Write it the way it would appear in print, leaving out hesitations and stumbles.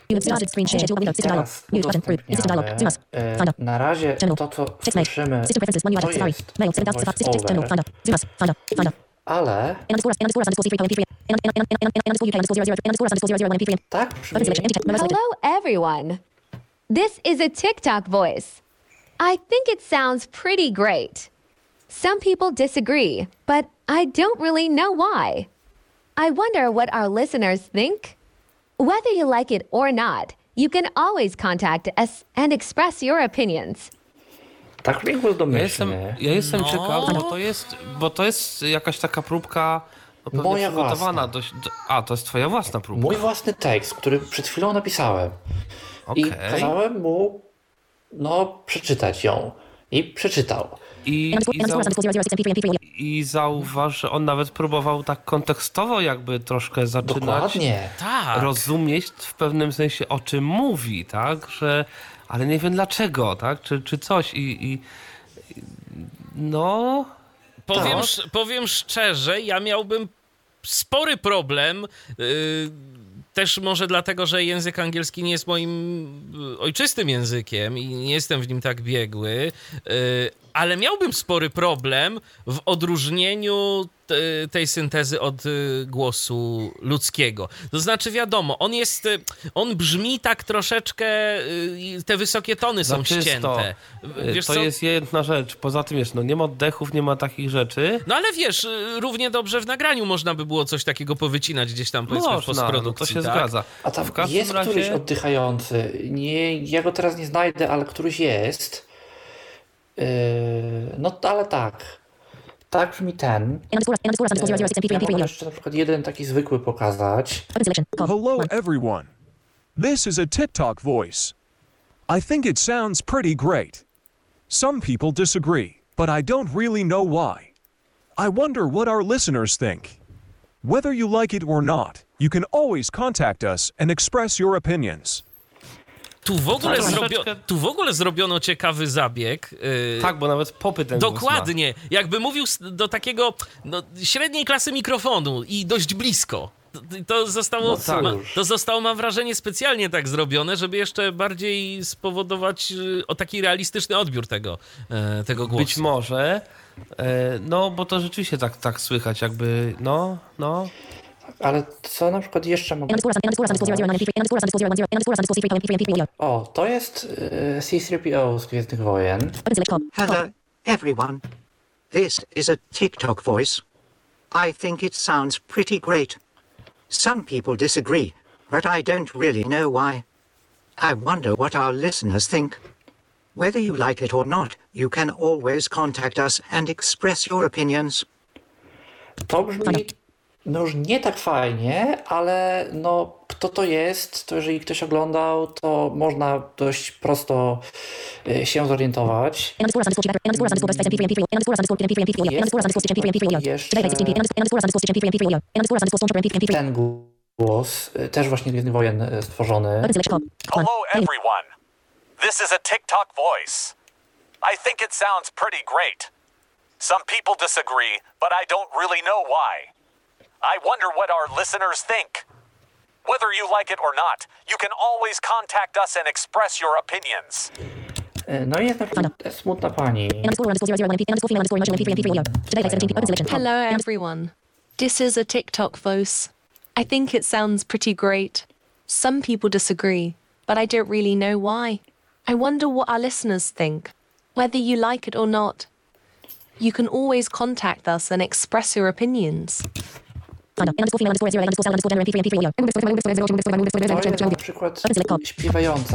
Teraz udostępniamy. Na razie to, co słyszymy, to jest voice-over. Ale tak brzmi Hello, everyone. This is a TikTok voice. I think it sounds pretty great. Some people disagree, but I don't really know why. I wonder what our listeners think. Whether you like it or not, you can always contact us and express your opinions. tak brzmi głos domyślny. Ja jestem ciekaw, bo to jest jakaś taka próbka pewnie Moja przygotowana własna. to jest twoja własna próbka. Mój własny tekst, który przed chwilą napisałem. I Okej. kazałem mu przeczytać ją. I przeczytał. I zauważ, że on nawet próbował tak kontekstowo jakby troszkę zaczynać Dokładnie. Tak. rozumieć w pewnym sensie, o czym mówi, tak? Ale nie wiem dlaczego, tak? Czy coś no... Powiem szczerze, ja miałbym spory problem, też może dlatego, że język angielski nie jest moim ojczystym językiem i nie jestem w nim tak biegły, ale miałbym spory problem w odróżnieniu tej syntezy od głosu ludzkiego. To znaczy wiadomo, on brzmi tak troszeczkę, te wysokie tony są ścięte. Wiesz to co? jest jedna rzecz. Poza tym nie ma oddechów, nie ma takich rzeczy. No ale wiesz, równie dobrze w nagraniu można by było coś takiego powycinać gdzieś tam, powiedzmy, w postprodukcji. To się tak? zgadza. A tam W każdym jest razie... któryś oddychający. Ja go teraz nie znajdę, ale któryś jest. Ale tak. Tak brzmi ten. Ja mogę jeszcze na przykład jeden taki zwykły pokazać. Hello, everyone. This is a TikTok voice. I think it sounds pretty great. Some people disagree, but I don't really know why. I wonder what our listeners think. Whether you like it or not, you can always contact us and express your opinions. Tu w ogóle zrobiono ciekawy zabieg. Tak, bo nawet popy ten głos Dokładnie. Jakby mówił do takiego średniej klasy mikrofonu i dość blisko. To zostało, mam wrażenie, specjalnie tak zrobione, żeby jeszcze bardziej spowodować taki realistyczny odbiór tego głosu. Być może. Bo to rzeczywiście tak słychać, jakby Ale co na przykład jeszcze mogę... O, to jest C-3PO z Gwiezdnych Wojen. Hello, everyone. This is a TikTok voice. I think it sounds pretty great. Some people disagree, but I don't really know why. I wonder what our listeners think. Whether you like it or not, you can always contact us and express your opinions. To brzmi już nie tak fajnie, ale kto to jest, to jeżeli ktoś oglądał, to można dość prosto się zorientować. Ten głos, też właśnie Gwiezdnych Wojen stworzony. Hello everyone. This is a TikTok voice. I think it sounds pretty great. Some people disagree, but I don't really know why. I wonder what our listeners think. Whether you like it or not, you can always contact us and express your opinions. No i jest na przykład smutna pani. Hello everyone. This is a TikTok voice. I think it sounds pretty great. Some people disagree, but I don't really know why. I wonder what our listeners think. Whether you like it or not, you can always contact us and express your opinions. To jest na przykład śpiewająca